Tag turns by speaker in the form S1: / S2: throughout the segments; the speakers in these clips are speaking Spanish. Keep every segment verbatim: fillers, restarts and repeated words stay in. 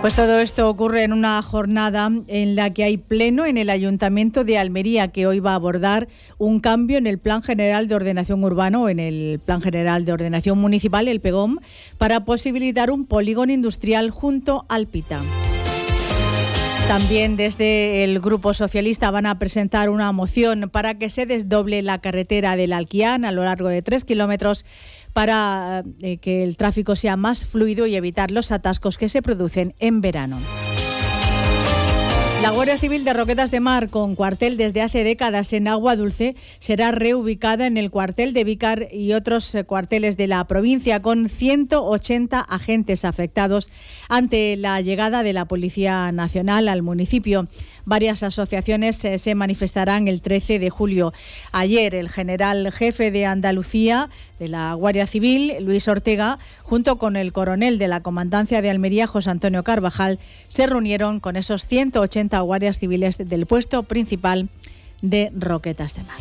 S1: Pues todo esto ocurre en una jornada en la que hay pleno en el Ayuntamiento de Almería, que hoy va a abordar un cambio en el Plan General de Ordenación Urbano o en el Plan General de Ordenación Municipal, el PEGOM, para posibilitar un polígono industrial junto al Pita. También desde el Grupo Socialista van a presentar una moción para que se desdoble la carretera del Alquián a lo largo de tres kilómetros para eh, que el tráfico sea más fluido y evitar los atascos que se producen en verano. La Guardia Civil de Roquetas de Mar, con cuartel desde hace décadas en Agua Dulce, será reubicada en el cuartel de Vícar y otros cuarteles de la provincia, con ciento ochenta agentes afectados ante la llegada de la Policía Nacional al municipio. Varias asociaciones se manifestarán el trece de julio. Ayer, el general jefe de Andalucía de la Guardia Civil, Luis Ortega, junto con el coronel de la Comandancia de Almería, José Antonio Carvajal, se reunieron con esos ciento ochenta guardias civiles del puesto principal de Roquetas de Mar.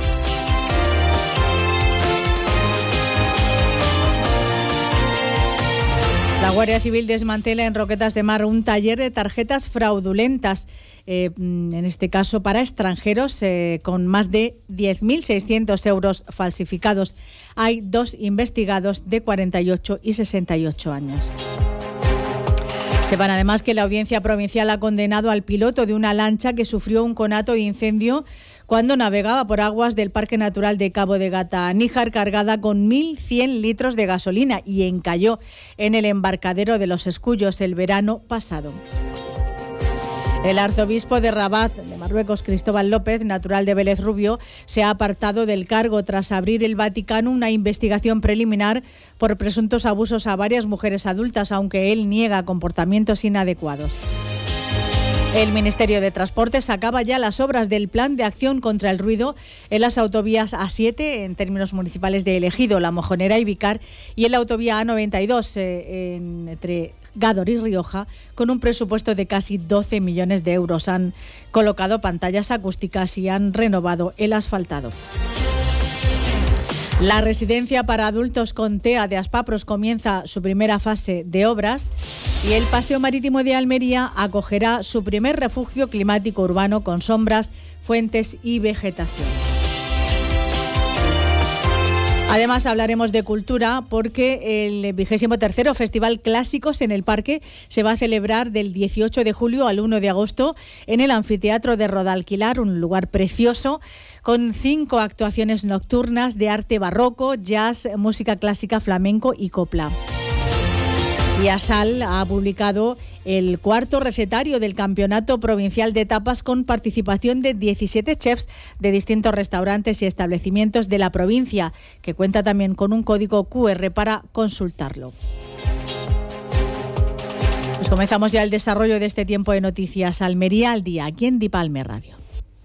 S1: La Guardia Civil desmantela en Roquetas de Mar un taller de tarjetas fraudulentas, eh, en este caso para extranjeros, eh, con más de diez mil seiscientos euros falsificados. Hay dos investigados de cuarenta y ocho y sesenta y ocho años. Sepan además que la Audiencia Provincial ha condenado al piloto de una lancha que sufrió un conato de incendio cuando navegaba por aguas del Parque Natural de Cabo de Gata-Níjar cargada con mil cien litros de gasolina y encalló en el embarcadero de Los Escullos el verano pasado. El arzobispo de Rabat, de Marruecos, Cristóbal López, natural de Vélez Rubio, se ha apartado del cargo tras abrir el Vaticano una investigación preliminar por presuntos abusos a varias mujeres adultas, aunque él niega comportamientos inadecuados. El Ministerio de Transportes acaba ya las obras del Plan de Acción contra el Ruido en las autovías A siete, en términos municipales de El Ejido, La Mojonera y Vícar, y en la autovía A noventa y dos, eh, entre Gádor y Rioja, con un presupuesto de casi doce millones de euros. Han colocado pantallas acústicas y han renovado el asfaltado. La residencia para adultos con T E A de Aspapros comienza su primera fase de obras y el Paseo Marítimo de Almería acogerá su primer refugio climático urbano con sombras, fuentes y vegetación. Además hablaremos de cultura porque el vigésimo tercero Festival Clásicos en el Parque se va a celebrar del dieciocho de julio al uno de agosto en el Anfiteatro de Rodalquilar, un lugar precioso con cinco actuaciones nocturnas de arte barroco, jazz, música clásica, flamenco y copla. Y Asal ha publicado el cuarto recetario del Campeonato Provincial de Tapas con participación de diecisiete chefs de distintos restaurantes y establecimientos de la provincia, que cuenta también con un código cu erre para consultarlo. Pues comenzamos ya el desarrollo de este tiempo de noticias. Almería al día, aquí en Dipalme Radio.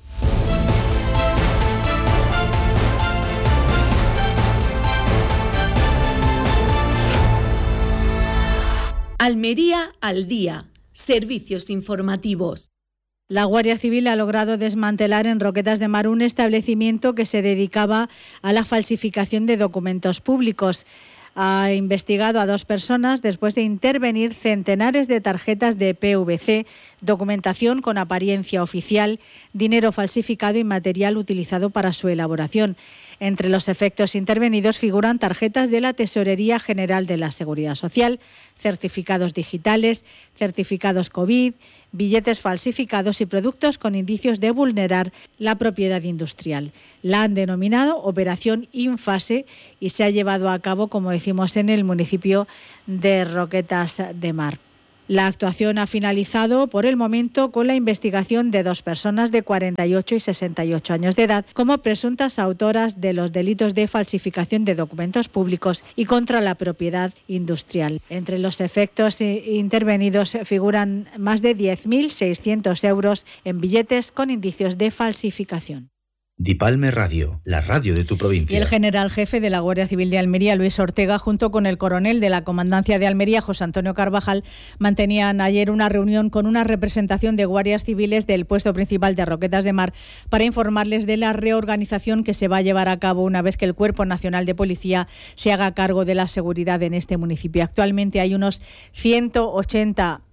S2: Almería al día. Servicios informativos.
S1: La Guardia Civil ha logrado desmantelar en Roquetas de Mar un establecimiento que se dedicaba a la falsificación de documentos públicos. Ha investigado a dos personas después de intervenir centenares de tarjetas de pe ve ce, documentación con apariencia oficial, dinero falsificado y material utilizado para su elaboración. Entre los efectos intervenidos figuran tarjetas de la Tesorería General de la Seguridad Social, certificados digitales, certificados COVID, billetes falsificados y productos con indicios de vulnerar la propiedad industrial. La han denominado Operación Infase y se ha llevado a cabo, como decimos, en el municipio de Roquetas de Mar. La actuación ha finalizado por el momento con la investigación de dos personas de cuarenta y ocho y sesenta y ocho años de edad como presuntas autoras de los delitos de falsificación de documentos públicos y contra la propiedad industrial. Entre los efectos intervenidos figuran más de diez mil seiscientos euros en billetes con indicios de falsificación.
S3: Dipalme Radio, la radio de tu provincia.
S1: Y el general jefe de la Guardia Civil de Almería, Luis Ortega, junto con el coronel de la Comandancia de Almería, José Antonio Carvajal, mantenían ayer una reunión con una representación de guardias civiles del puesto principal de Roquetas de Mar para informarles de la reorganización que se va a llevar a cabo una vez que el Cuerpo Nacional de Policía se haga cargo de la seguridad en este municipio. Actualmente hay unos ciento ochenta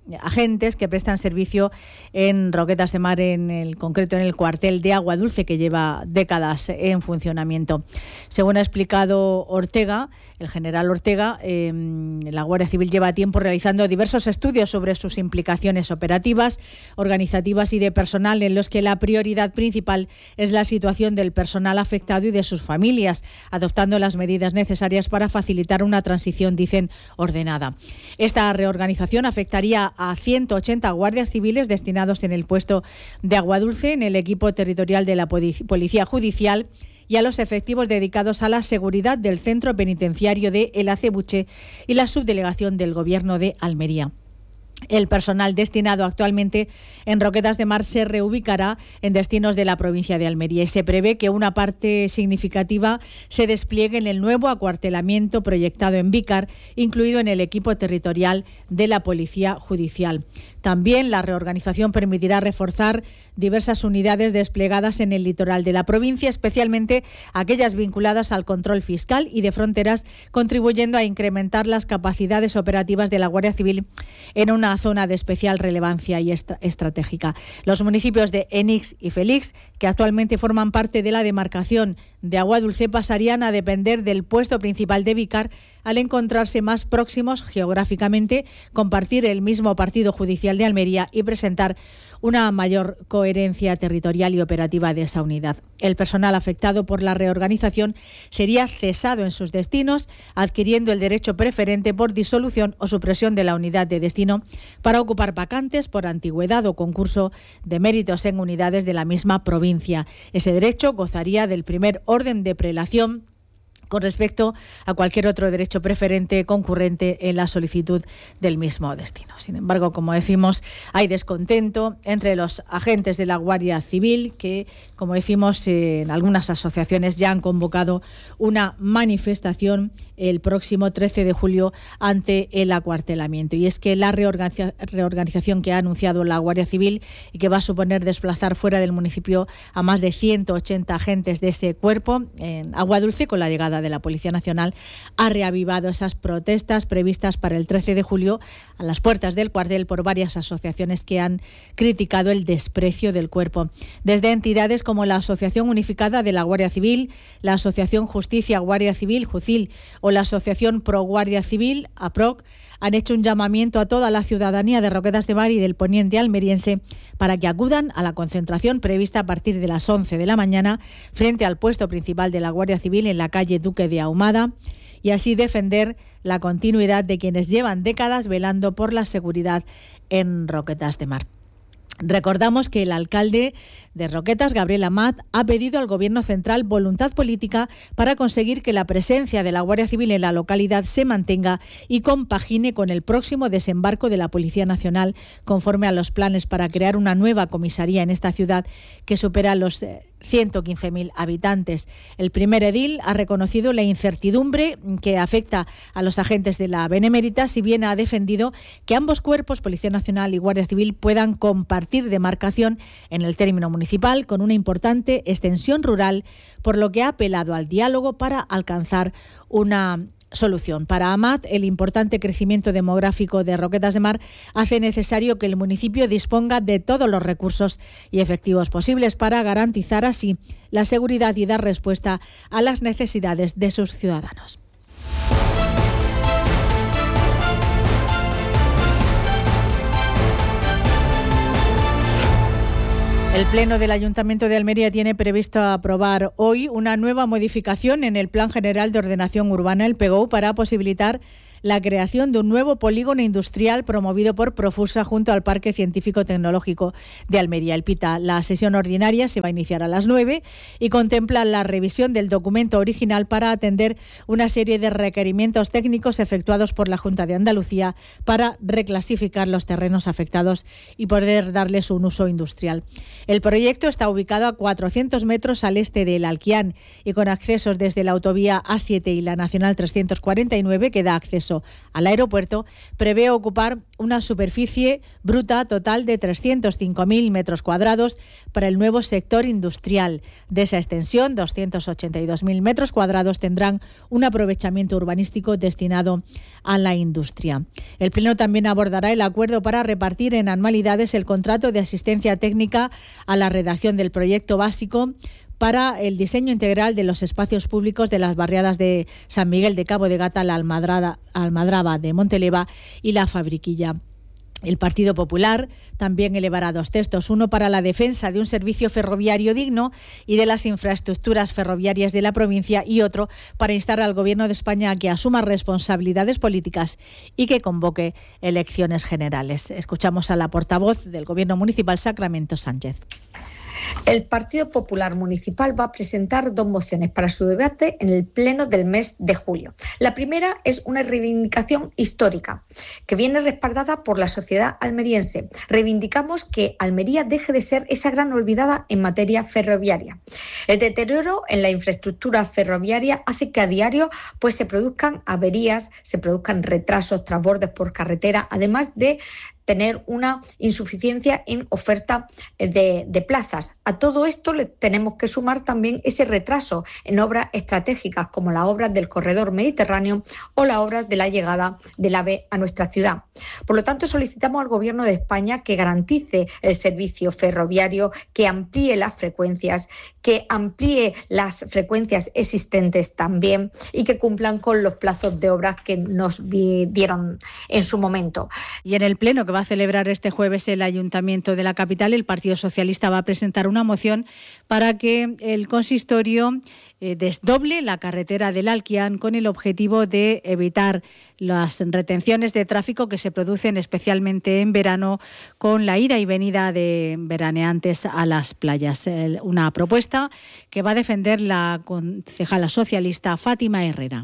S1: agentes que prestan servicio en Roquetas de Mar, en el concreto en el cuartel de Agua Dulce, que lleva décadas en funcionamiento. Según ha explicado Ortega, el general Ortega, eh, la Guardia Civil lleva tiempo realizando diversos estudios sobre sus implicaciones operativas, organizativas y de personal, en los que la prioridad principal es la situación del personal afectado y de sus familias, adoptando las medidas necesarias para facilitar una transición, dicen, ordenada. Esta reorganización afectaría a ciento ochenta guardias civiles destinados en el puesto de Agua Dulce, en el equipo territorial de la Policía Judicial, y a los efectivos dedicados a la seguridad del centro penitenciario de El Acebuche y la subdelegación del Gobierno de Almería. El personal destinado actualmente en Roquetas de Mar se reubicará en destinos de la provincia de Almería, y se prevé que una parte significativa se despliegue en el nuevo acuartelamiento proyectado en Vícar, incluido en el equipo territorial de la Policía Judicial. También la reorganización permitirá reforzar diversas unidades desplegadas en el litoral de la provincia, especialmente aquellas vinculadas al control fiscal y de fronteras, contribuyendo a incrementar las capacidades operativas de la Guardia Civil en una zona de especial relevancia y estra- estratégica. Los municipios de Enix y Félix, que actualmente forman parte de la demarcación de Agua Dulce, pasarían a depender del puesto principal de Vícar, al encontrarse más próximos geográficamente, compartir el mismo partido judicial de Almería y presentar una mayor coherencia territorial y operativa de esa unidad. El personal afectado por la reorganización sería cesado en sus destinos, adquiriendo el derecho preferente por disolución o supresión de la unidad de destino para ocupar vacantes por antigüedad o concurso de méritos en unidades de la misma provincia. Ese derecho gozaría del primer orden de prelación con respecto a cualquier otro derecho preferente concurrente en la solicitud del mismo destino. Sin embargo, como decimos, hay descontento entre los agentes de la Guardia Civil que, como decimos, en algunas asociaciones ya han convocado una manifestación el próximo trece de julio ante el acuartelamiento. Y es que la reorganiza- reorganización que ha anunciado la Guardia Civil y que va a suponer desplazar fuera del municipio a más de ciento ochenta agentes de ese cuerpo en Agua Dulce, con la llegada de la Policía Nacional, ha reavivado esas protestas previstas para el trece de julio a las puertas del cuartel por varias asociaciones que han criticado el desprecio del cuerpo. Desde entidades como la Asociación Unificada de la Guardia Civil, la Asociación Justicia Guardia Civil, JUCIL, o la Asociación Pro Guardia Civil, APROC, han hecho un llamamiento a toda la ciudadanía de Roquetas de Mar y del poniente almeriense para que acudan a la concentración prevista a partir de las once de la mañana frente al puesto principal de la Guardia Civil en la calle Duque de Ahumada, y así defender la continuidad de quienes llevan décadas velando por la seguridad en Roquetas de Mar. Recordamos que el alcalde de Roquetas, Gabriel Amat, ha pedido al Gobierno central voluntad política para conseguir que la presencia de la Guardia Civil en la localidad se mantenga y compagine con el próximo desembarco de la Policía Nacional, conforme a los planes para crear una nueva comisaría en esta ciudad que supera los ciento quince mil habitantes. El primer edil ha reconocido la incertidumbre que afecta a los agentes de la Benemérita, si bien ha defendido que ambos cuerpos, Policía Nacional y Guardia Civil, puedan compartir demarcación en el término municipal con una importante extensión rural, por lo que ha apelado al diálogo para alcanzar una solución. Para Amat, el importante crecimiento demográfico de Roquetas de Mar hace necesario que el municipio disponga de todos los recursos y efectivos posibles para garantizar así la seguridad y dar respuesta a las necesidades de sus ciudadanos. El Pleno del Ayuntamiento de Almería tiene previsto aprobar hoy una nueva modificación en el Plan General de Ordenación Urbana, el P G O, para posibilitar la creación de un nuevo polígono industrial promovido por Profusa junto al Parque Científico Tecnológico de Almería, el PITA. La sesión ordinaria se va a iniciar a las nueve y contempla la revisión del documento original para atender una serie de requerimientos técnicos efectuados por la Junta de Andalucía para reclasificar los terrenos afectados y poder darles un uso industrial. El proyecto está ubicado a cuatrocientos metros al este del Alquián y con accesos desde la autovía A siete y la Nacional trescientos cuarenta y nueve, que da acceso acceso al aeropuerto, prevé ocupar una superficie bruta total de trescientos cinco mil metros cuadrados para el nuevo sector industrial. De esa extensión, doscientos ochenta y dos mil metros cuadrados tendrán un aprovechamiento urbanístico destinado a la industria. El Pleno también abordará el acuerdo para repartir en anualidades el contrato de asistencia técnica a la redacción del proyecto básico para el diseño integral de los espacios públicos de las barriadas de San Miguel de Cabo de Gata, la Almadrada, Almadraba de Monteleva y la Fabriquilla. El Partido Popular también elevará dos textos, uno para la defensa de un servicio ferroviario digno y de las infraestructuras ferroviarias de la provincia y otro para instar al Gobierno de España a que asuma responsabilidades políticas y que convoque elecciones generales. Escuchamos a la portavoz del Gobierno municipal, Sacramento Sánchez.
S4: El Partido Popular Municipal va a presentar dos mociones para su debate en el Pleno del mes de julio. La primera es una reivindicación histórica que viene respaldada por la sociedad almeriense. Reivindicamos que Almería deje de ser esa gran olvidada en materia ferroviaria. El deterioro en la infraestructura ferroviaria hace que a diario pues, se produzcan averías, se produzcan retrasos, transbordes por carretera, además de tener una insuficiencia en oferta de, de plazas. A todo esto le tenemos que sumar también ese retraso en obras estratégicas como las obras del corredor mediterráneo o las obras de la llegada del AVE a nuestra ciudad. Por lo tanto, solicitamos al Gobierno de España que garantice el servicio ferroviario, que amplíe las frecuencias, que amplíe las frecuencias existentes también y que cumplan con los plazos de obras que nos dieron en su momento.
S1: Y en el Pleno que va a celebrar este jueves el Ayuntamiento de la capital, el Partido Socialista va a presentar una moción para que el consistorio eh, desdoble la carretera del Alquián con el objetivo de evitar las retenciones de tráfico que se producen especialmente en verano con la ida y venida de veraneantes a las playas. Una propuesta que va a defender la concejala socialista Fátima Herrera.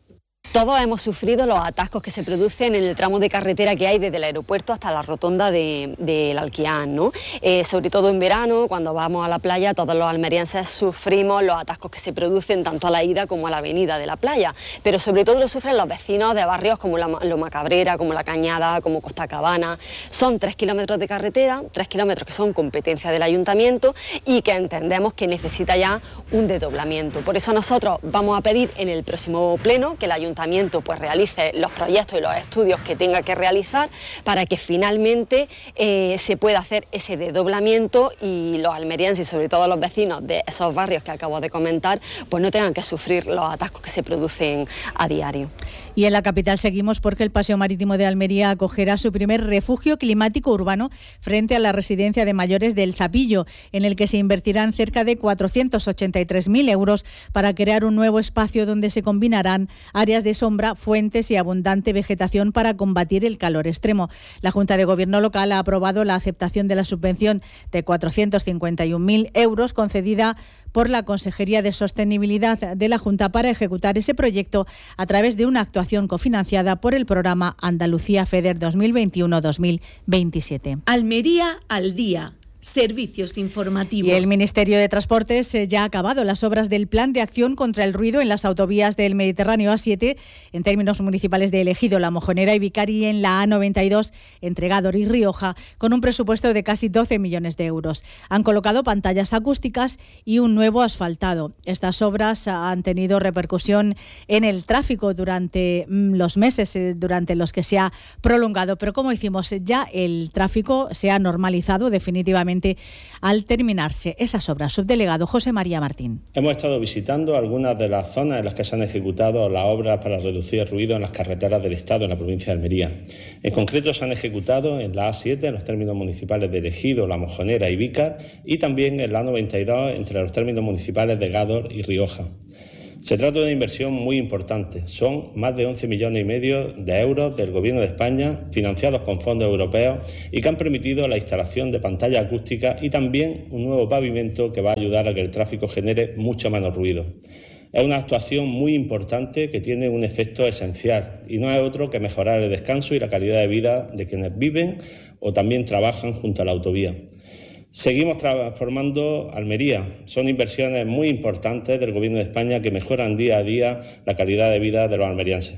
S5: Todos hemos sufrido los atascos que se producen en el tramo de carretera que hay desde el aeropuerto hasta la rotonda del de, de Alquián, ¿no? Eh, sobre todo en verano, cuando vamos a la playa, todos los almerienses sufrimos los atascos que se producen tanto a la ida como a la venida de la playa, pero sobre todo lo sufren los vecinos de barrios como la Loma Cabrera, como La Cañada, como Costa Cabana. Son tres kilómetros de carretera, tres kilómetros que son competencia del ayuntamiento y que entendemos que necesita ya un desdoblamiento. Por eso nosotros vamos a pedir en el próximo pleno que el ayuntamiento pues realice los proyectos y los estudios que tenga que realizar para que finalmente eh, se pueda hacer ese desdoblamiento y los almerienses y sobre todo los vecinos de esos barrios que acabo de comentar pues no tengan que sufrir los atascos que se producen a diario.
S1: Y en la capital seguimos porque el Paseo Marítimo de Almería acogerá su primer refugio climático urbano frente a la residencia de mayores del Zapillo, en el que se invertirán cerca de cuatrocientos ochenta y tres mil euros para crear un nuevo espacio donde se combinarán áreas de sombra, fuentes y abundante vegetación para combatir el calor extremo. La Junta de Gobierno local ha aprobado la aceptación de la subvención de cuatrocientos cincuenta y un mil euros concedida por la Consejería de Sostenibilidad de la Junta para ejecutar ese proyecto a través de una actuación cofinanciada por el programa Andalucía FEDER dos mil veintiuno dos mil veintisiete.
S2: Almería al día. Servicios informativos.
S1: Y el Ministerio de Transportes ya ha acabado las obras del Plan de Acción contra el Ruido en las autovías del Mediterráneo A siete, en términos municipales de Ejido, La Mojonera y Vicari, en la A noventa y dos, entre Gádor y Rioja, con un presupuesto de casi doce millones de euros. Han colocado pantallas acústicas y un nuevo asfaltado. Estas obras han tenido repercusión en el tráfico durante los meses durante los que se ha prolongado, pero como decimos, ya el tráfico se ha normalizado definitivamente al terminarse esas obras. Subdelegado José María Martín.
S6: Hemos estado visitando algunas de las zonas en las que se han ejecutado las obras para reducir el ruido en las carreteras del Estado en la provincia de Almería. En concreto se han ejecutado en la A siete, en los términos municipales de Ejido, La Mojonera y Vícar, y también en la A noventa y dos, entre los términos municipales de Gádor y Rioja. Se trata de una inversión muy importante. Son más de once millones y medio de euros del Gobierno de España, financiados con fondos europeos y que han permitido la instalación de pantallas acústicas y también un nuevo pavimento que va a ayudar a que el tráfico genere mucho menos ruido. Es una actuación muy importante que tiene un efecto esencial y no es otro que mejorar el descanso y la calidad de vida de quienes viven o también trabajan junto a la autovía. Seguimos transformando Almería. Son inversiones muy importantes del Gobierno de España que mejoran día a día la calidad de vida de los almerienses.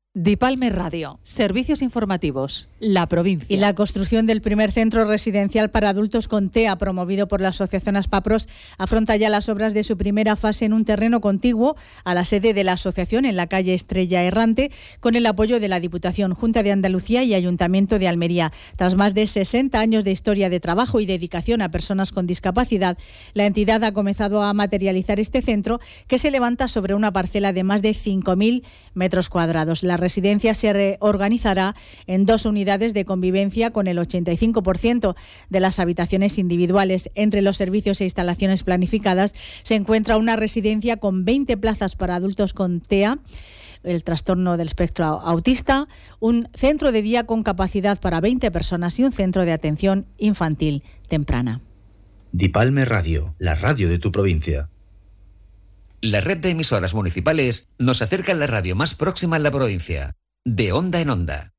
S7: Dipalme Radio, servicios informativos, la provincia.
S1: Y la construcción del primer centro residencial para adultos con T E A, promovido por la Asociación Aspapros, afronta ya las obras de su primera fase en un terreno contiguo a la sede de la asociación en la calle Estrella Errante, con el apoyo de la Diputación, Junta de Andalucía y Ayuntamiento de Almería. Tras más de sesenta años de historia de trabajo y dedicación a personas con discapacidad, la entidad ha comenzado a materializar este centro, que se levanta sobre una parcela de más de cinco mil metros cuadrados. La residencia se reorganizará en dos unidades de convivencia con el ochenta y cinco por ciento de las habitaciones individuales. Entre los servicios e instalaciones planificadas se encuentra una residencia con veinte plazas para adultos con T E A, el trastorno del espectro autista, un centro de día con capacidad para veinte personas y un centro de atención infantil temprana.
S3: Dipalme Radio, la radio de tu provincia.
S8: La red de emisoras municipales nos acerca a la radio más próxima en la provincia, de onda en onda.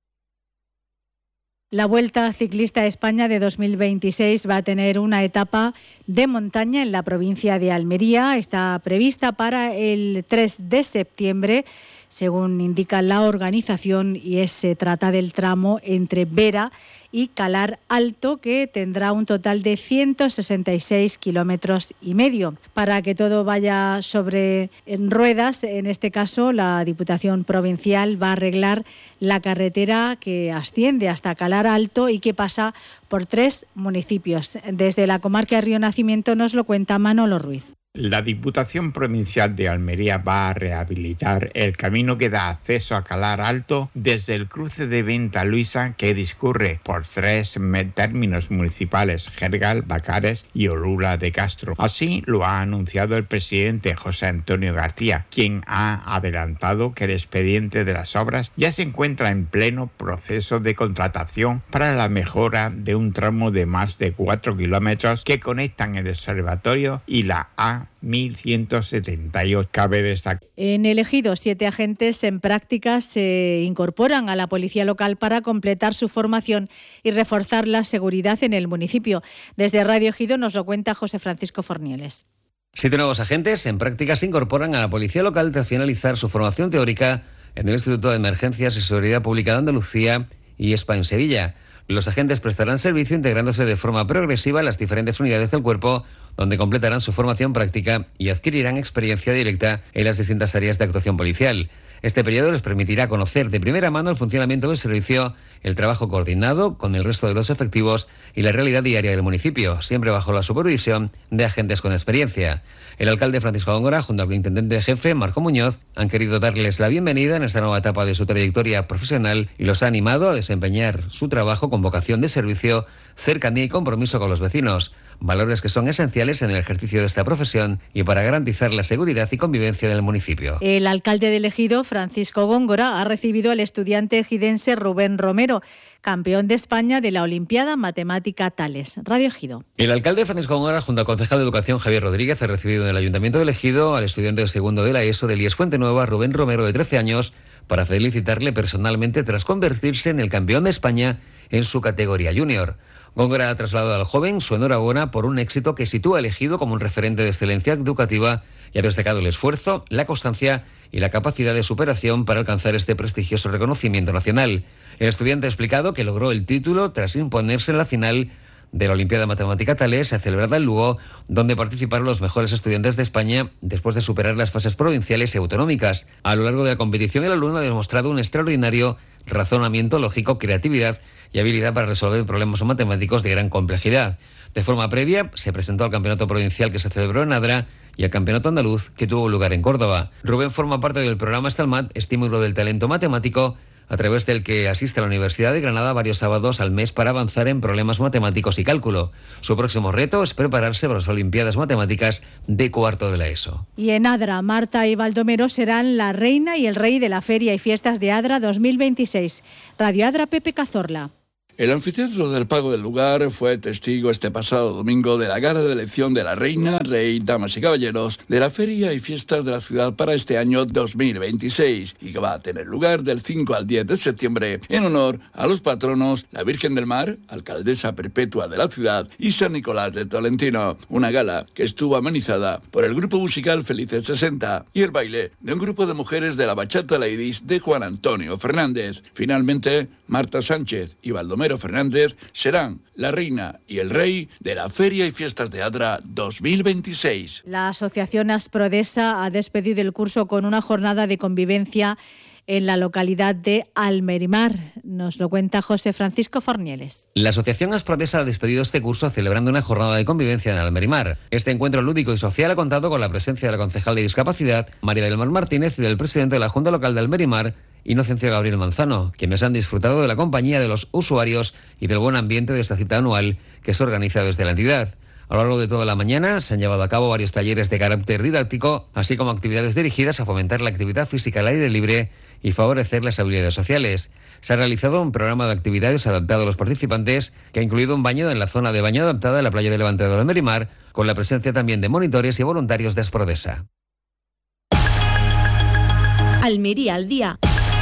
S1: La Vuelta Ciclista a España de dos mil veintiséis va a tener una etapa de montaña en la provincia de Almería. Está prevista para el tres de septiembre, según indica la organización, y es, se trata del tramo entre Vera y Calar Alto, que tendrá un total de ciento sesenta y seis kilómetros y medio. Para que todo vaya sobre en ruedas, en este caso la Diputación Provincial va a arreglar la carretera que asciende hasta Calar Alto y que pasa por tres municipios. Desde la comarca de Río Nacimiento nos lo cuenta Manolo Ruiz.
S9: La Diputación Provincial de Almería va a rehabilitar el camino que da acceso a Calar Alto desde el cruce de Venta Luisa, que discurre por tres términos municipales: Gergal, Bacares y Orula de Castro. Así lo ha anunciado el presidente José Antonio García, quien ha adelantado que el expediente de las obras ya se encuentra en pleno proceso de contratación para la mejora de un tramo de más de cuatro kilómetros que conectan el observatorio y la A mil ciento setenta y ocho. Cabe destacar.
S1: En el Ejido, siete agentes en prácticas se incorporan a la policía local para completar su formación y reforzar la seguridad en el municipio. Desde Radio Ejido nos lo cuenta José Francisco Fornieles.
S8: Siete nuevos agentes en prácticas se incorporan a la policía local tras finalizar su formación teórica en el Instituto de Emergencias y Seguridad Pública de Andalucía y E S P A en Sevilla. Los agentes prestarán servicio integrándose de forma progresiva en las diferentes unidades del cuerpo, donde completarán su formación práctica y adquirirán experiencia directa en las distintas áreas de actuación policial. Este periodo les permitirá conocer de primera mano el funcionamiento del servicio, el trabajo coordinado con el resto de los efectivos y la realidad diaria del municipio, siempre bajo la supervisión de agentes con experiencia. El alcalde Francisco Góngora, junto al intendente jefe Marco Muñoz, han querido darles la bienvenida en esta nueva etapa de su trayectoria profesional y los ha animado a desempeñar su trabajo con vocación de servicio, cercanía y compromiso con los vecinos, valores que son esenciales en el ejercicio de esta profesión y para garantizar la seguridad y convivencia del municipio.
S1: El alcalde del Ejido, Francisco Góngora, ha recibido al estudiante ejidense Rubén Romero, campeón de España de la Olimpiada Matemática Tales. Radio Ejido.
S8: El alcalde Francisco Góngora, junto al concejal de Educación Javier Rodríguez, ha recibido en el Ayuntamiento del Ejido al estudiante de segundo de la ESO del I E S Fuentenueva, Rubén Romero, de trece años, para felicitarle personalmente tras convertirse en el campeón de España en su categoría junior. Góngora ha trasladado al joven su enhorabuena por un éxito que sitúa al Ejido como un referente de excelencia educativa y ha destacado el esfuerzo, la constancia y la capacidad de superación para alcanzar este prestigioso reconocimiento nacional. El estudiante ha explicado que logró el título tras imponerse en la final de la Olimpiada Matemática Tales, celebrada en Lugo, donde participaron los mejores estudiantes de España después de superar las fases provinciales y autonómicas. A lo largo de la competición, el alumno ha demostrado un extraordinario razonamiento lógico, creatividad y habilidad para resolver problemas matemáticos de gran complejidad. De forma previa, se presentó al campeonato provincial que se celebró en Adra y al campeonato andaluz que tuvo lugar en Córdoba. Rubén forma parte del programa Estalmat, Estímulo del Talento Matemático, a través del que asiste a la Universidad de Granada varios sábados al mes para avanzar en problemas matemáticos y cálculo. Su próximo reto es prepararse para las Olimpiadas Matemáticas de cuarto de la ESO.
S1: Y en Adra, Marta y Baldomero serán la reina y el rey de la Feria y Fiestas de Adra dos mil veintiséis. Radio Adra, Pepe Cazorla.
S10: El anfiteatro del Pago del Lugar fue testigo este pasado domingo de la gala de elección de la reina, rey, damas y caballeros de la Feria y Fiestas de la ciudad para este año dos mil veintiséis y que va a tener lugar del cinco al diez de septiembre en honor a los patronos, la Virgen del Mar, alcaldesa perpetua de la ciudad, y San Nicolás de Tolentino. Una gala que estuvo amenizada por el grupo musical Felices sesenta y el baile de un grupo de mujeres de la Bachata Ladies de Juan Antonio Fernández. Finalmente, Marta Sánchez y Baldomero Fernández serán la reina y el rey de la Feria y Fiestas de Adra dos mil veintiséis.
S1: La Asociación Asprodesa ha despedido el curso con una jornada de convivencia en la localidad de Almerimar. Nos lo cuenta José Francisco Fornieles.
S8: La Asociación Asprodesa ha despedido este curso celebrando una jornada de convivencia en Almerimar. Este encuentro lúdico y social ha contado con la presencia de la concejal de Discapacidad, María del Mar Martínez, y del presidente de la Junta Local de Almerimar, Inocencio Gabriel Manzano, quienes han disfrutado de la compañía de los usuarios y del buen ambiente de esta cita anual que se organiza desde la entidad. A lo largo de toda la mañana se han llevado a cabo varios talleres de carácter didáctico, así como actividades dirigidas a fomentar la actividad física al aire libre y favorecer las habilidades sociales. Se ha realizado un programa de actividades adaptado a los participantes, que ha incluido un baño en la zona de baño adaptada de la playa de Levante de Almerimar, con la presencia también de monitores y voluntarios de Asprodesa.
S2: Almería al día.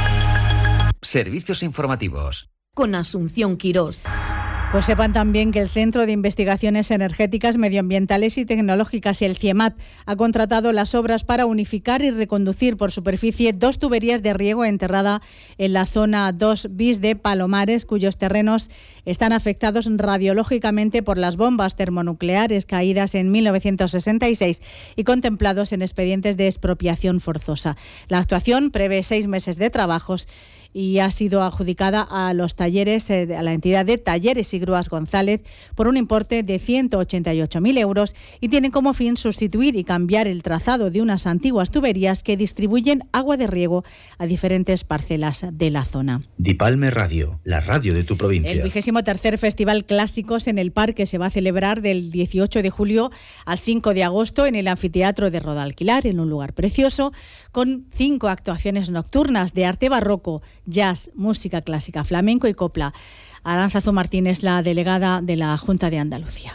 S8: Servicios informativos.
S2: Con Asunción Quirós.
S1: Pues sepan también que el Centro de Investigaciones Energéticas, Medioambientales y Tecnológicas, el CIEMAT, ha contratado las obras para unificar y reconducir por superficie dos tuberías de riego enterrada en la zona dos bis de Palomares, cuyos terrenos están afectados radiológicamente por las bombas termonucleares caídas en mil novecientos sesenta y seis y contemplados en expedientes de expropiación forzosa. La actuación prevé seis meses de trabajos y ha sido adjudicada a los talleres, eh, a la entidad de Talleres y Grúas González, por un importe de ciento ochenta y ocho mil euros y tiene como fin sustituir y cambiar el trazado de unas antiguas tuberías que distribuyen agua de riego a diferentes parcelas de la zona.
S3: Dipalme Radio, la radio de tu provincia.
S1: El vigésimo tercer Festival Clásicos en el Parque se va a celebrar del dieciocho de julio al cinco de agosto en el Anfiteatro de Rodalquilar, en un lugar precioso, con cinco actuaciones nocturnas de arte barroco, jazz, música clásica, flamenco y copla. Aránzazu Martínez, la delegada de la Junta de Andalucía.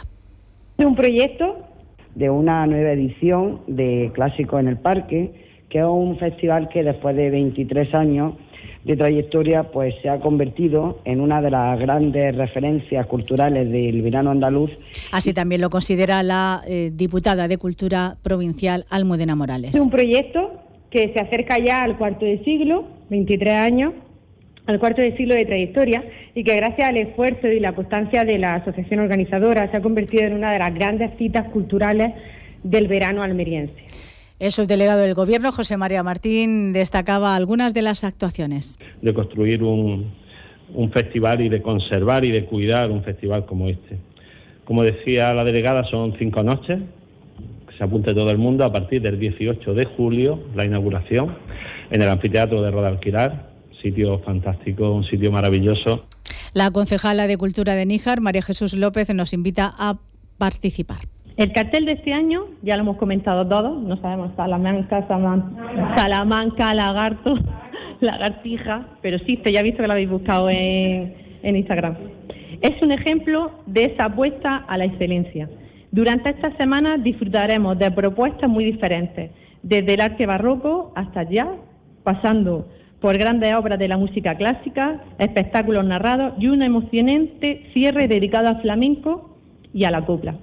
S11: Un proyecto de una nueva edición de Clásico en el Parque, que es un festival que después de veintitrés años de trayectoria pues se ha convertido en una de las grandes referencias culturales del verano andaluz.
S1: Así también lo considera la eh, diputada de Cultura provincial, Almudena Morales.
S12: Es un proyecto que se acerca ya al cuarto de siglo, veintitrés años, al cuarto de siglo de trayectoria, y que gracias al esfuerzo y la constancia de la asociación organizadora se ha convertido en una de las grandes citas culturales del verano almeriense.
S1: El subdelegado del Gobierno, José María Martín, destacaba algunas de las actuaciones.
S6: De construir un, un festival y de conservar y de cuidar un festival como este. Como decía la delegada, son cinco noches, que se apunte todo el mundo a partir del dieciocho de julio, la inauguración, en el Anfiteatro de Rodalquilar, sitio fantástico, un sitio maravilloso.
S1: La concejala de Cultura de Níjar, María Jesús López, nos invita a participar.
S12: El cartel de este año, ya lo hemos comentado todos, no sabemos, Salamanca, Salamanca, Salamanca lagarto, lagartija, pero existe, ya he visto que lo habéis buscado en, en Instagram. Es un ejemplo de esa apuesta a la excelencia. Durante esta semana disfrutaremos de propuestas muy diferentes, desde el arte barroco hasta jazz, pasando por grandes obras de la música clásica, espectáculos narrados y un emocionante cierre dedicado al flamenco y a la copla.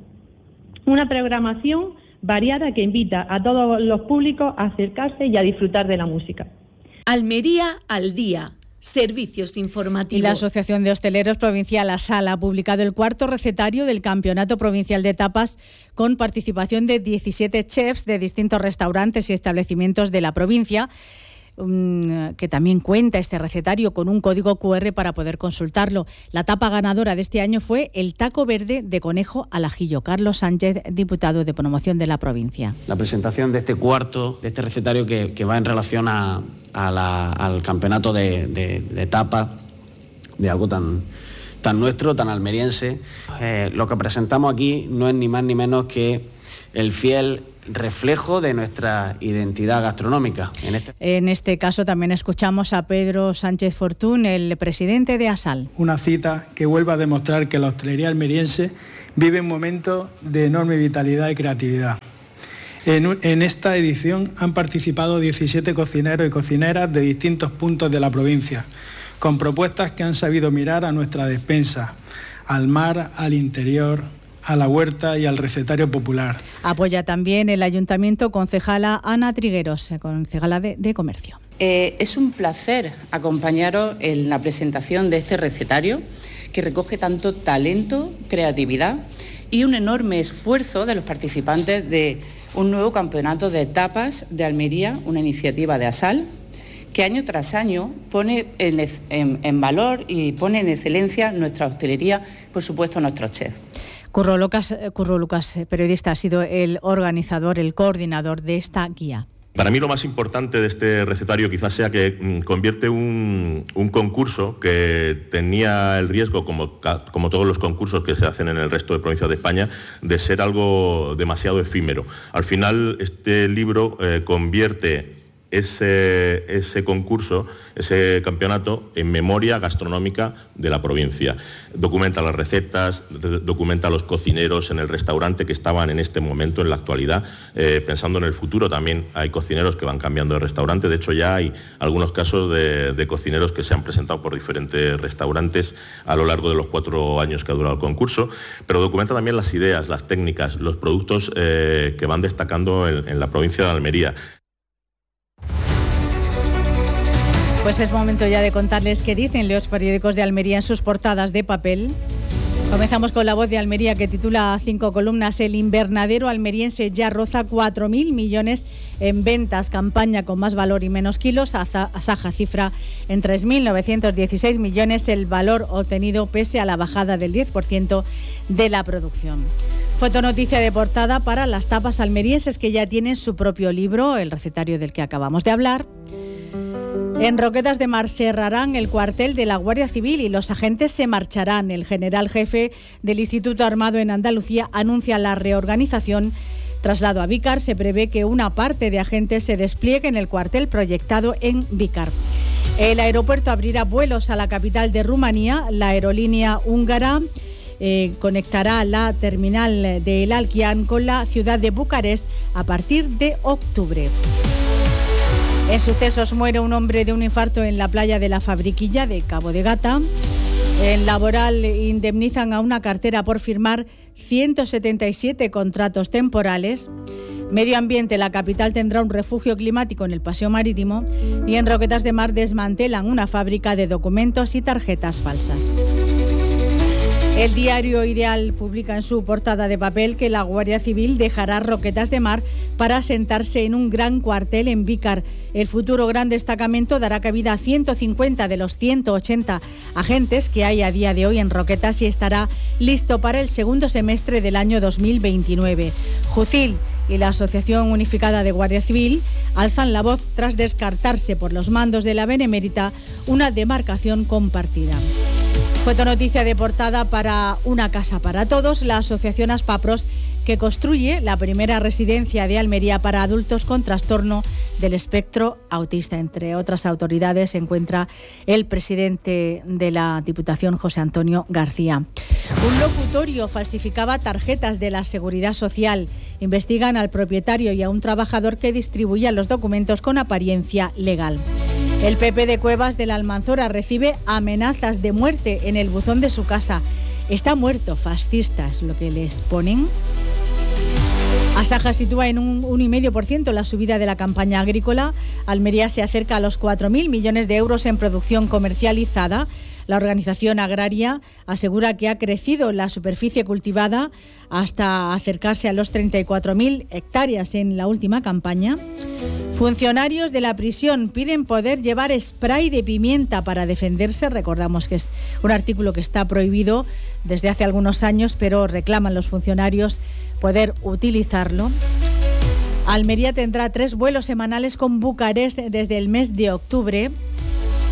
S12: Una programación variada que invita a todos los públicos a acercarse y a disfrutar de la música.
S2: Almería al día. Servicios informativos.
S1: Y la Asociación de Hosteleros Provincial ASAL ha publicado el cuarto recetario del Campeonato Provincial de Tapas, con participación de diecisiete chefs de distintos restaurantes y establecimientos de la provincia, que también cuenta este recetario con un código cu erre para poder consultarlo. La tapa ganadora de este año fue el taco verde de conejo al ajillo. Carlos Sánchez, diputado de promoción de la provincia.
S13: La presentación de este cuarto, de este recetario que, que va en relación a, a la, al campeonato de, de, de tapa, de algo tan, tan nuestro, tan almeriense. Eh, lo que presentamos aquí no es ni más ni menos que el fiel reflejo de nuestra identidad gastronómica. En este...
S1: en este caso también escuchamos a Pedro Sánchez Fortún, el presidente de ASAL.
S14: Una cita que vuelve a demostrar que la hostelería almeriense vive un momento de enorme vitalidad y creatividad. En, en esta edición han participado diecisiete cocineros y cocineras de distintos puntos de la provincia, con propuestas que han sabido mirar a nuestra despensa, al mar, al interior, a la huerta y al recetario popular.
S1: Apoya también el Ayuntamiento concejala Ana Trigueros, concejala de, de Comercio.
S15: Eh, es un placer acompañaros en la presentación de este recetario que recoge tanto talento, creatividad y un enorme esfuerzo de los participantes de un nuevo campeonato de tapas de Almería, una iniciativa de ASAL, que año tras año pone en, en, en valor y pone en excelencia nuestra hostelería, por supuesto nuestros chefs.
S1: Curro Lucas, Curro Lucas, periodista, ha sido el organizador, el coordinador de esta guía.
S16: Para mí lo más importante de este recetario quizás sea que mm, convierte un, un concurso que tenía el riesgo, como, como todos los concursos que se hacen en el resto de provincias de España, de ser algo demasiado efímero. Al final este libro eh, convierte Ese, ese concurso, ese campeonato en memoria gastronómica de la provincia. Documenta las recetas, documenta a los cocineros en el restaurante que estaban en este momento, en la actualidad, eh, pensando en el futuro. También hay cocineros que van cambiando de restaurante. De hecho, ya hay algunos casos de, de cocineros que se han presentado por diferentes restaurantes a lo largo de los cuatro años que ha durado el concurso. Pero documenta también las ideas, las técnicas, los productos eh, que van destacando en, en la provincia de Almería.
S1: Pues es momento ya de contarles qué dicen los periódicos de Almería en sus portadas de papel. Comenzamos con La Voz de Almería, que titula a cinco columnas: el invernadero almeriense ya roza cuatro mil millones en ventas, campaña con más valor y menos kilos. Asaja cifra en tres mil novecientos dieciséis millones el valor obtenido pese a la bajada del diez por ciento de la producción. Fotonoticia de portada para las tapas almerienses, que ya tienen su propio libro, el recetario del que acabamos de hablar. En Roquetas de Mar cerrarán el cuartel de la Guardia Civil y los agentes se marcharán. El general jefe del Instituto Armado en Andalucía anuncia la reorganización. Traslado a Vícar, se prevé que una parte de agentes se despliegue en el cuartel proyectado en Vícar. El aeropuerto abrirá vuelos a la capital de Rumanía. La aerolínea húngara eh, conectará la terminal de El Alquián con la ciudad de Bucarest a partir de octubre. En sucesos, muere un hombre de un infarto en la playa de la Fabriquilla de Cabo de Gata. En Laboral indemnizan a una cartera por firmar ciento setenta y siete contratos temporales. Medio Ambiente, la capital tendrá un refugio climático en el Paseo Marítimo. Y en Roquetas de Mar desmantelan una fábrica de documentos y tarjetas falsas. El diario Ideal publica en su portada de papel que la Guardia Civil dejará Roquetas de Mar para sentarse en un gran cuartel en Vícar. El futuro gran destacamento dará cabida a ciento cincuenta de los ciento ochenta agentes que hay a día de hoy en Roquetas y estará listo para el segundo semestre del año dos mil veintinueve. Jucil y la Asociación Unificada de Guardia Civil alzan la voz tras descartarse por los mandos de la Benemérita una demarcación compartida. Fotonoticia de portada para Una Casa para Todos, la asociación Aspapros, que construye la primera residencia de Almería para adultos con trastorno del espectro autista. Entre otras autoridades se encuentra el presidente de la Diputación, José Antonio García. Un locutorio falsificaba tarjetas de la Seguridad Social. Investigan al propietario y a un trabajador que distribuía los documentos con apariencia legal. El P P de Cuevas de la Almanzora recibe amenazas de muerte en el buzón de su casa. Está muerto, fascista, es lo que les ponen. Asaja sitúa en un uno coma cinco por ciento la subida de la campaña agrícola. Almería se acerca a los cuatro mil millones de euros en producción comercializada. La organización agraria asegura que ha crecido la superficie cultivada hasta acercarse a los treinta y cuatro mil hectáreas en la última campaña. Funcionarios de la prisión piden poder llevar spray de pimienta para defenderse. Recordamos que es un artículo que está prohibido desde hace algunos años, pero reclaman los funcionarios poder utilizarlo. Almería tendrá tres vuelos semanales con Bucarest desde el mes de octubre.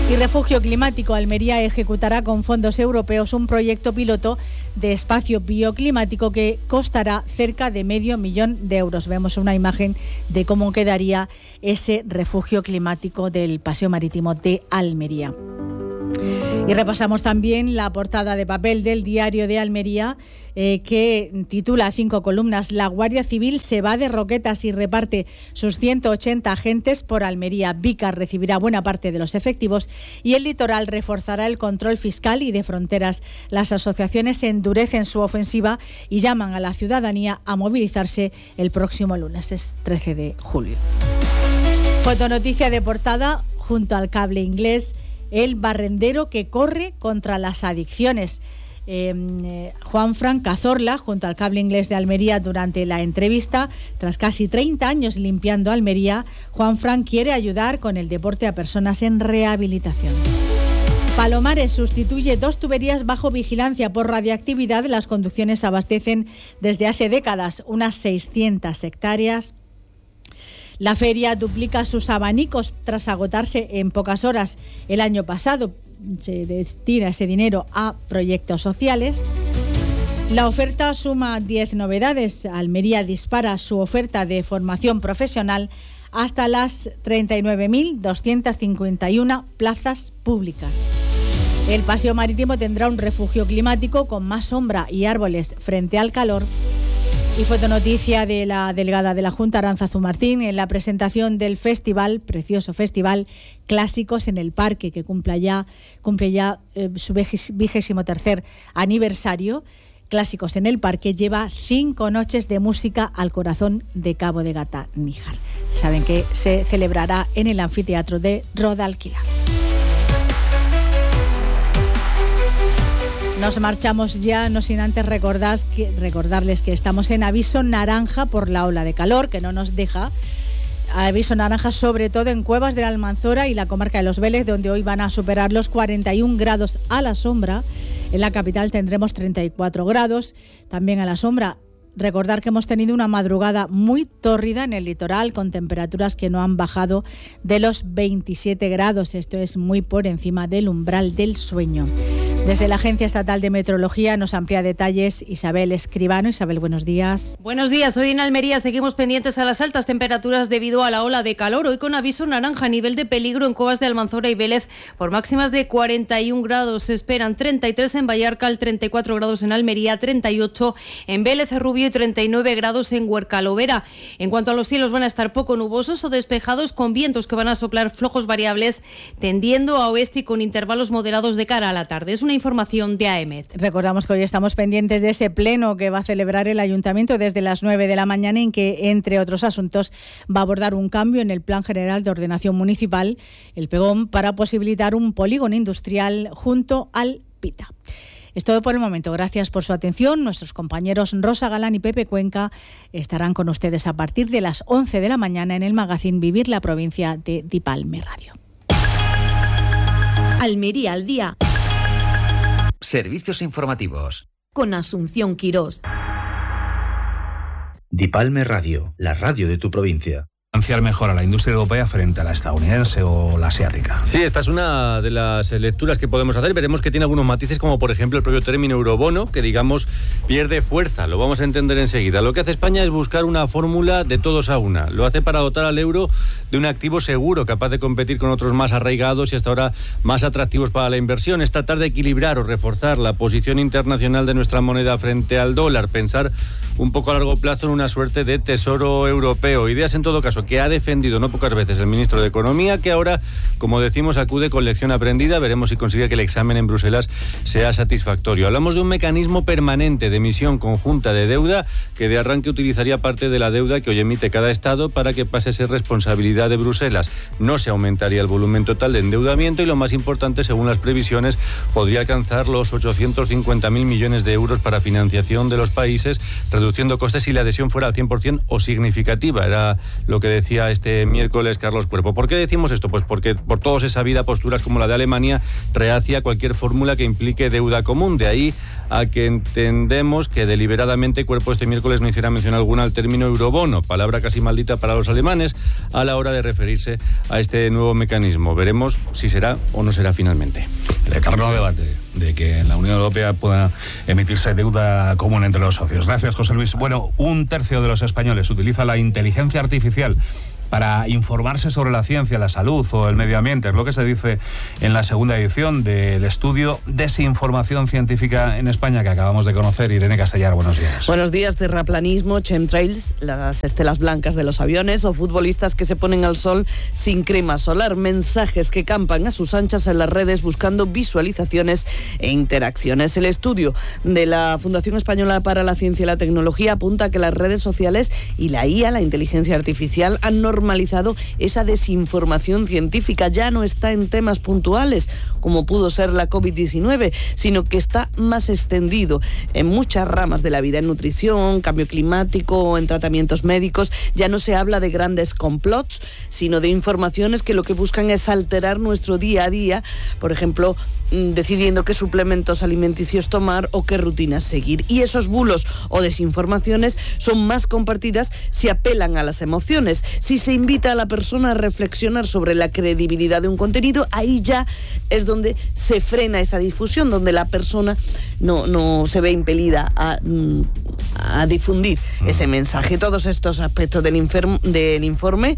S1: Y Refugio Climático Almería ejecutará con fondos europeos un proyecto piloto de espacio bioclimático que costará cerca de medio millón de euros. Vemos una imagen de cómo quedaría ese refugio climático del Paseo Marítimo de Almería. Y repasamos también la portada de papel del Diario de Almería, eh, que titula a cinco columnas: La Guardia Civil se va de Roquetas y reparte sus ciento ochenta agentes por Almería. Vícar recibirá buena parte de los efectivos y el litoral reforzará el control fiscal y de fronteras. Las asociaciones endurecen su ofensiva y llaman a la ciudadanía a movilizarse el próximo lunes, es trece de julio. Fotonoticia de portada junto al cable inglés: el barrendero que corre contra las adicciones. Eh, eh, Juanfran Cazorla, junto al cable inglés de Almería, durante la entrevista, tras casi treinta años limpiando Almería, Juanfran quiere ayudar con el deporte a personas en rehabilitación. Palomares sustituye dos tuberías bajo vigilancia por radiactividad. Las conducciones abastecen desde hace décadas unas seiscientas hectáreas. La feria duplica sus abanicos tras agotarse en pocas horas el año pasado. Se destina ese dinero a proyectos sociales. La oferta suma diez novedades. Almería dispara su oferta de formación profesional hasta las treinta y nueve mil doscientas cincuenta y una plazas públicas. El Paseo Marítimo tendrá un refugio climático con más sombra y árboles frente al calor. Y fotonoticia de la delegada de la Junta, Arantzazu Martín, en la presentación del festival, precioso festival Clásicos en el Parque, que cumple ya, cumple ya eh, su vigésimo tercer aniversario. Clásicos en el Parque lleva cinco noches de música al corazón de Cabo de Gata, Níjar. Saben que se celebrará en el anfiteatro de Rodalquilar. Nos marchamos ya, no sin antes recordar que, recordarles que estamos en aviso naranja por la ola de calor, que no nos deja. Aviso naranja sobre todo en Cuevas de la Almanzora y la comarca de Los Vélez, donde hoy van a superar los cuarenta y un grados a la sombra. En la capital tendremos treinta y cuatro grados, también a la sombra. Recordar que hemos tenido una madrugada muy tórrida en el litoral, con temperaturas que no han bajado de los veintisiete grados. Esto es muy por encima del umbral del sueño. Desde la Agencia Estatal de Meteorología nos amplía detalles Isabel Escribano. Isabel, buenos días.
S17: Buenos días. Hoy en Almería seguimos pendientes a las altas temperaturas debido a la ola de calor. Hoy con aviso naranja a nivel de peligro en Cuevas de Almanzora y Vélez por máximas de cuarenta y un grados. Se esperan treinta y tres en Vallarcal, treinta y cuatro grados en Almería, treinta y ocho en Vélez Rubio y treinta y nueve grados en Huercalovera. En cuanto a los cielos, van a estar poco nubosos o despejados, con vientos que van a soplar flojos variables tendiendo a oeste y con intervalos moderados de cara a la tarde. Es una información de A E M E T.
S1: Recordamos que hoy estamos pendientes de ese pleno que va a celebrar el Ayuntamiento desde las nueve de la mañana, en que, entre otros asuntos, va a abordar un cambio en el Plan General de Ordenación Municipal, el PEGOM, para posibilitar un polígono industrial junto al Pita. Es todo por el momento. Gracias por su atención. Nuestros compañeros Rosa Galán y Pepe Cuenca estarán con ustedes a partir de las once de la mañana en el magazín Vivir la Provincia de Dipalme Radio.
S2: Almería al día.
S3: Servicios informativos.
S2: Con Asunción Quirós.
S3: Dipalme Radio, la radio de tu provincia.
S18: Financiar mejor a la industria europea frente a la estadounidense o la asiática.
S19: Sí, esta es una de las lecturas que podemos hacer. Veremos que tiene algunos matices, como por ejemplo el propio término eurobono, que digamos pierde fuerza. Lo vamos a entender enseguida. Lo que hace España es buscar una fórmula de todos a una. Lo hace para dotar al euro de un activo seguro, capaz de competir con otros más arraigados y hasta ahora más atractivos para la inversión. Es tratar de equilibrar o reforzar la posición internacional de nuestra moneda frente al dólar. Pensar un poco a largo plazo en una suerte de tesoro europeo. Ideas, en todo caso, que ha defendido no pocas veces el ministro de Economía, que ahora, como decimos, acude con lección aprendida. Veremos si consigue que el examen en Bruselas sea satisfactorio. Hablamos de un mecanismo permanente de emisión conjunta de deuda, que de arranque utilizaría parte de la deuda que hoy emite cada Estado para que pase a ser responsabilidad de Bruselas. No se aumentaría el volumen total de endeudamiento y, lo más importante, según las previsiones, podría alcanzar los ochocientos cincuenta mil millones de euros para financiación de los países, reduciendo costes si la adhesión fuera al cien por ciento o significativa. Era lo que decía este miércoles Carlos Cuerpo. ¿Por qué decimos esto? Pues porque por todos es sabida posturas como la de Alemania rehacia cualquier fórmula que implique deuda común. De ahí a que entendemos que deliberadamente Cuerpo este miércoles no hiciera mención alguna al término eurobono, palabra casi maldita para los alemanes a la hora de referirse a este nuevo mecanismo. Veremos si será o no será finalmente.
S18: El eterno debate de que en la Unión Europea pueda emitirse deuda común entre los socios. Gracias, José Luis. Bueno, un tercio de los españoles utiliza la inteligencia artificial para informarse sobre la ciencia, la salud o el medio ambiente. Es lo que se dice en la segunda edición del estudio Desinformación Científica en España que acabamos de conocer. Irene Castellar, buenos días.
S20: Buenos días. Terraplanismo, chemtrails, las estelas blancas de los aviones o futbolistas que se ponen al sol sin crema solar. Mensajes que campan a sus anchas en las redes buscando visualizaciones e interacciones. El estudio de la Fundación Española para la Ciencia y la Tecnología apunta a que las redes sociales y la I A, la inteligencia artificial, han normalizado esa desinformación científica. Ya no está en temas puntuales, como pudo ser la covid diecinueve, sino que está más extendido en muchas ramas de la vida, en nutrición, cambio climático, en tratamientos médicos. Ya no se habla de grandes complots, sino de informaciones que lo que buscan es alterar nuestro día a día, por ejemplo, decidiendo qué suplementos alimenticios tomar o qué rutinas seguir. Y esos bulos o desinformaciones son más compartidas si apelan a las emociones. Si se invita a la persona a reflexionar sobre la credibilidad de un contenido, ahí ya es donde se frena esa difusión, donde la persona no, no se ve impelida a, a difundir mm. ese mensaje. Todos estos aspectos del, infermo, del informe,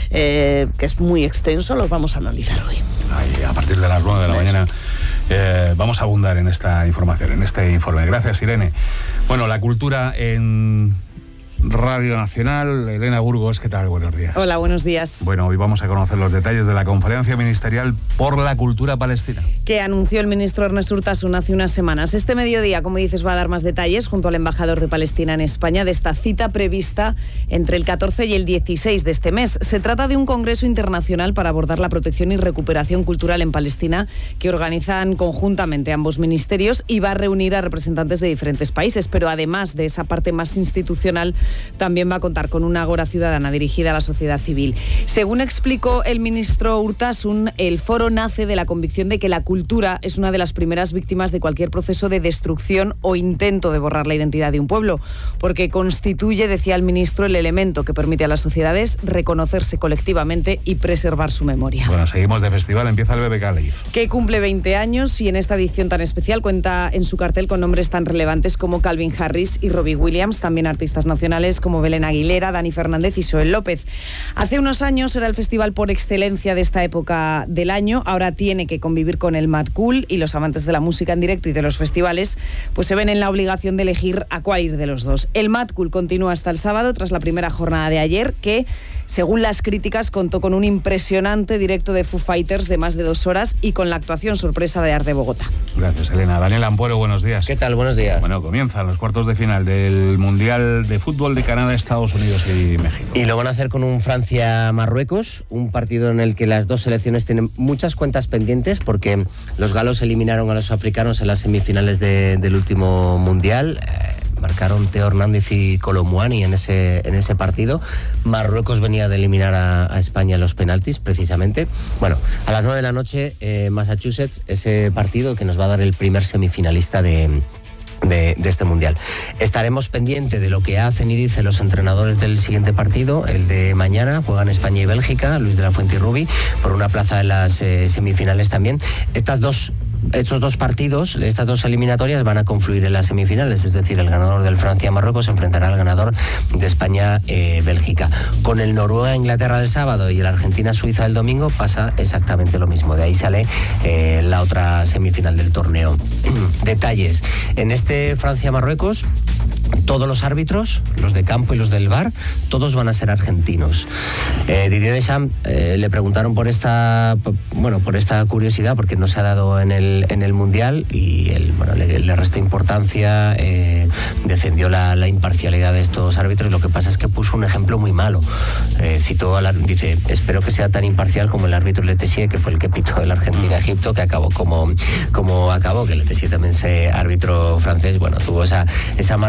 S20: eh, que es muy extenso, los vamos a analizar hoy.
S18: Ay, a partir de las nueve de la mañana eh, vamos a abundar en esta información, en este informe. Gracias, Irene. Bueno, la cultura en Radio Nacional. Elena Burgos, ¿qué tal? Buenos días.
S21: Hola, buenos días.
S18: Bueno, hoy vamos a conocer los detalles de la conferencia ministerial por la cultura palestina,
S21: que anunció el ministro Ernest Urtasun hace unas semanas. Este mediodía, como dices, va a dar más detalles junto al embajador de Palestina en España de esta cita prevista entre el catorce y el dieciséis de este mes. Se trata de un congreso internacional para abordar la protección y recuperación cultural en Palestina que organizan conjuntamente ambos ministerios y va a reunir a representantes de diferentes países, pero además de esa parte más institucional, también va a contar con una agora ciudadana dirigida a la sociedad civil. Según explicó el ministro Urtasun, el foro nace de la convicción de que la cultura es una de las primeras víctimas de cualquier proceso de destrucción o intento de borrar la identidad de un pueblo, porque constituye, decía el ministro, el elemento que permite a las sociedades reconocerse colectivamente y preservar su memoria.
S18: Bueno, seguimos de festival, empieza el B B K Live,
S21: que cumple veinte años y en esta edición tan especial cuenta en su cartel con nombres tan relevantes como Calvin Harris y Robbie Williams, también artistas nacionales como Belén Aguilera, Dani Fernández y Soel López. Hace unos años era el festival por excelencia de esta época del año, ahora tiene que convivir con el Mad Cool y los amantes de la música en directo y de los festivales pues se ven en la obligación de elegir a cuál ir de los dos. El Mad Cool continúa hasta el sábado tras la primera jornada de ayer, que según las críticas contó con un impresionante directo de Foo Fighters de más de dos horas y con la actuación sorpresa de Art de Bogotá.
S18: Gracias, Elena. Daniel Ampuero, buenos días.
S22: ¿Qué tal? Buenos días.
S18: Bueno, comienzan los cuartos de final del Mundial de Fútbol de Canadá, Estados Unidos y México.
S22: Y lo van a hacer con un Francia-Marruecos, un partido en el que las dos selecciones tienen muchas cuentas pendientes porque los galos eliminaron a los africanos en las semifinales de, del último Mundial. Eh, marcaron Teo Hernández y Colomuani en ese, en ese partido. Marruecos venía de eliminar a, a España en los penaltis, precisamente. Bueno, a las nueve de la noche, eh, Massachusetts, ese partido que nos va a dar el primer semifinalista de... De, de este Mundial. Estaremos pendientes de lo que hacen y dicen los entrenadores del siguiente partido, el de mañana. Juegan España y Bélgica, Luis de la Fuente y Rubi, por una plaza en las eh, semifinales también. Estas dos Estos dos partidos, estas dos eliminatorias van a confluir en las semifinales, es decir, el ganador del Francia-Marruecos se enfrentará al ganador de España-Bélgica. Con el Noruega-Inglaterra del sábado y el Argentina-Suiza del domingo pasa exactamente lo mismo. De ahí sale eh, la otra semifinal del torneo. Detalles. En este Francia-Marruecos, todos los árbitros, los de campo y los del V A R, todos van a ser argentinos. Eh, Didier Deschamps eh, le preguntaron por esta, bueno, por esta curiosidad, porque no se ha dado en el, en el Mundial, y él, bueno, le, le resta importancia, eh, defendió la, la imparcialidad de estos árbitros. Lo que pasa es que puso un ejemplo muy malo. Eh, citó a la, dice, espero que sea tan imparcial como el árbitro Letessier, que fue el que pitó el Argentina-Egipto, que acabó como, como acabó, que Letessier también es árbitro francés. Bueno, tuvo esa, esa mala fortuna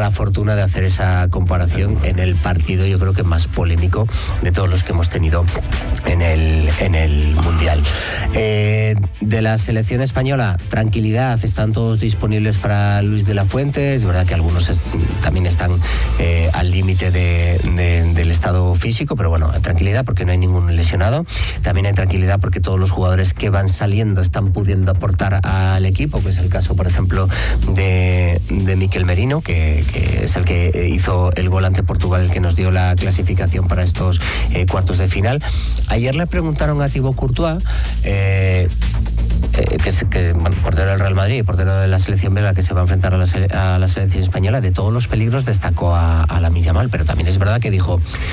S22: oportuna de hacer esa comparación en el partido, yo creo que más polémico de todos los que hemos tenido en el, en el Mundial. Eh, de la selección española, tranquilidad, están todos disponibles para Luis de la Fuente. Es verdad que algunos es, también están eh, al límite de, de, del estado físico, pero bueno, tranquilidad porque no hay ningún lesionado. También hay tranquilidad porque todos los jugadores que van saliendo están pudiendo aportar al equipo, que es el caso, por ejemplo, de, de Mikel Merino, que, que es el que hizo el gol ante Portugal, el que nos dio la clasificación para estos eh, cuartos de final. Ayer le preguntaron a Thibaut Courtois, eh, eh, que es que, bueno, portero del Real Madrid, portero de la selección belga, que se va a enfrentar a la, sele- a la selección española, de todos los peligros destacó a, a Lamine Yamal, pero también es verdad que dijo